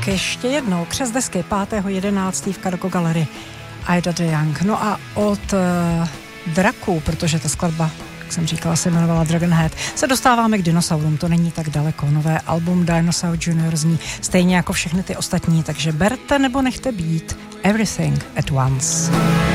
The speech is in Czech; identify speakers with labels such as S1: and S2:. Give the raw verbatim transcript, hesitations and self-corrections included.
S1: Tak ještě jednou, křes desky pátého jedenáctého v Cargo Gallery Ida de Young. No a od uh, draků, protože ta skladba, jak jsem říkala, se jmenovala Dragonhead, se dostáváme k dinosaurům, to není tak daleko. Nové album Dinosaur Junior zní stejně jako všechny ty ostatní, takže berte nebo nechte být Everything at Once.